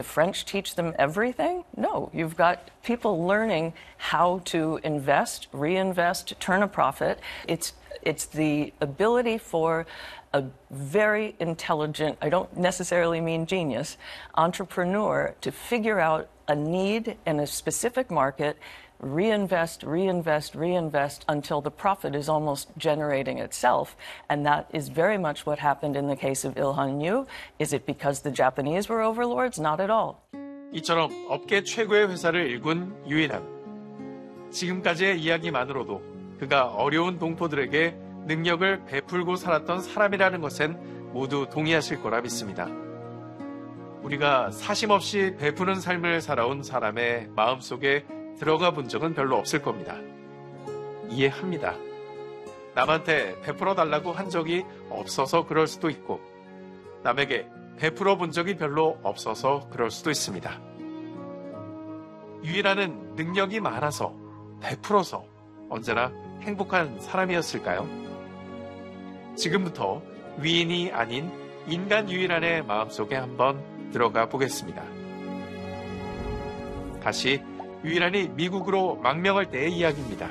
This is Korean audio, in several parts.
French teach them everything? No, you've got people learning how to invest, reinvest, turn a profit. It's the ability for a very intelligent, I don't necessarily mean genius, entrepreneur to figure out a need in a specific market, reinvest until the profit is almost generating itself. And that is very much what happened in the case of Il-han Yu. Is it because the Japanese were overlords? Not at all. 이처럼 업계 최고의 회사를 일군 유일한. 지금까지의 이야기만으로도 그가 어려운 동포들에게 능력을 베풀고 살았던 사람이라는 것엔 모두 동의하실 거라 믿습니다. 우리가 사심없이 베푸는 삶을 살아온 사람의 마음속에 들어가 본 적은 별로 없을 겁니다. 이해합니다. 남한테 베풀어 달라고 한 적이 없어서 그럴 수도 있고, 남에게 베풀어 본 적이 별로 없어서 그럴 수도 있습니다. 유일한은 능력이 많아서, 베풀어서 언제나 행복한 사람이었을까요? 지금부터 위인이 아닌 인간 유일한의 마음속에 한번 들어가 보겠습니다. 다시 유일한이 미국으로 망명할 때의 이야기입니다.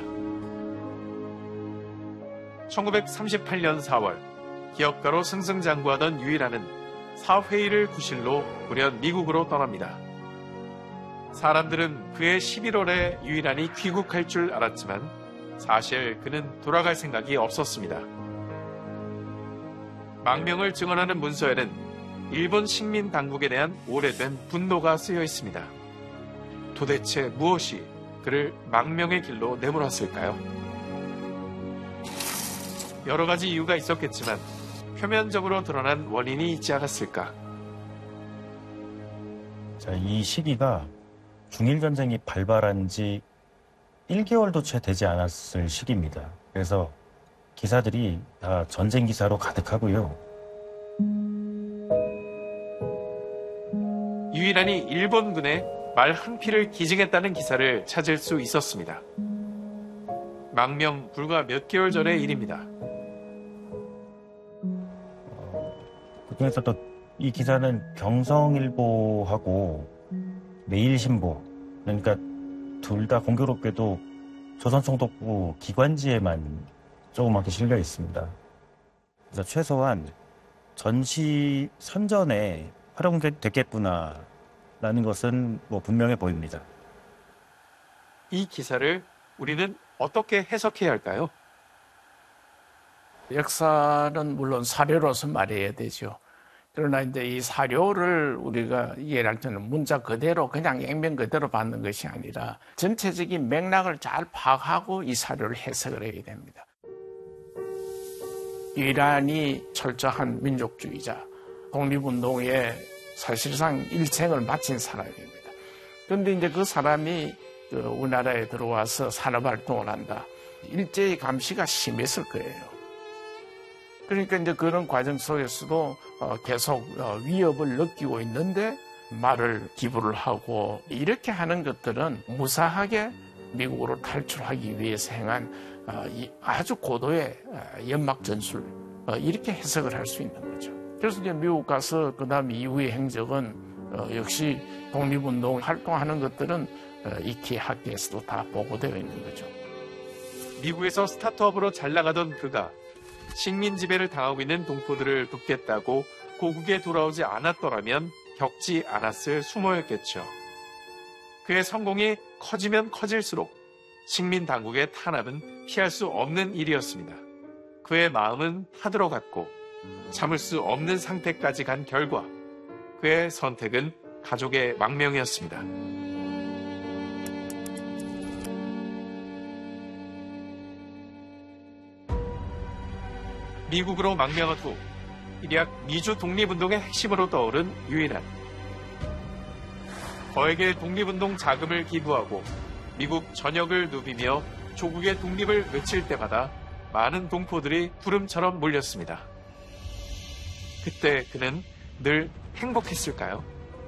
1938년 4월 기업가로 승승장구하던 유일한은 사회일을 구실로 우연 미국으로 떠납니다. 사람들은 그해 11월에 유일한이 귀국할 줄 알았지만 사실 그는 돌아갈 생각이 없었습니다. 망명을 증언하는 문서에는 일본 식민 당국에 대한 오래된 분노가 쓰여 있습니다. 도대체 무엇이 그를 망명의 길로 내몰았을까요? 여러 가지 이유가 있었겠지만 표면적으로 드러난 원인이 있지 않았을까? 자, 이 시기가 중일전쟁이 발발한 지 1개월도 채 되지 않았을 시기입니다. 그래서 기사들이 다 전쟁 기사로 가득하고요. 유일한이 일본군에 말 한 피를 기증했다는 기사를 찾을 수 있었습니다. 망명 불과 몇 개월 전의 일입니다. 그중에서 또 이 기사는 경성일보하고 매일신보, 그러니까 둘 다 공교롭게도 조선총독부 기관지에만 조그맣게 실려 있습니다. 그래서 최소한 전시 선전에 활용됐겠구나라는 것은 분명해 보입니다. 이 기사를 우리는 어떻게 해석해야 할까요? 역사는 물론 사료로서 말해야 되죠. 그러나 이제 이 사료를 우리가 이해할 때는 문자 그대로 그냥 액면 그대로 받는 것이 아니라 전체적인 맥락을 잘 파악하고 이 사료를 해석을 해야 됩니다. 유일한이 철저한 민족주의자, 독립운동에 사실상 일생을 바친 사람입니다. 그런데 이제 그 사람이 우리나라에 들어와서 산업활동을 한다. 일제의 감시가 심했을 거예요. 그러니까 이제 그런 과정 속에서도 계속 위협을 느끼고 있는데 말을 기부를 하고 이렇게 하는 것들은 무사하게 미국으로 탈출하기 위해서 행한 아주 고도의 연막 전술 이렇게 해석을 할 수 있는 거죠. 그래서 이제 미국 가서 그다음 이후의 행적은 역시 독립운동 활동하는 것들은 익히 학계에서도 다 보고되어 있는 거죠. 미국에서 스타트업으로 잘 나가던 그가 식민 지배를 당하고 있는 동포들을 돕겠다고 고국에 돌아오지 않았더라면 겪지 않았을 수모였겠죠. 그의 성공이 커지면 커질수록 식민 당국의 탄압은 피할 수 없는 일이었습니다. 그의 마음은 타들어갔고 참을 수 없는 상태까지 간 결과 그의 선택은 가족의 망명이었습니다. 미국으로 망명한 후 일약 미주 독립운동의 핵심으로 떠오른 유일한. 거액의 독립운동 자금을 기부하고 미국 전역을 누비며 조국의 독립을 외칠 때마다 많은 동포들이 구름처럼 몰렸습니다. 그때 그는 늘 행복했을까요?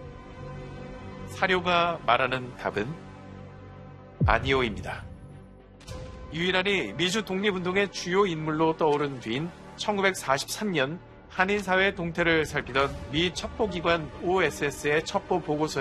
사료가 말하는 답은 아니오입니다. 유일한이 미주 독립운동의 주요 인물로 떠오른 뒤인 1943년 한인사회 동태를 살피던 미 첩보기관 OSS의 첩보 보고서에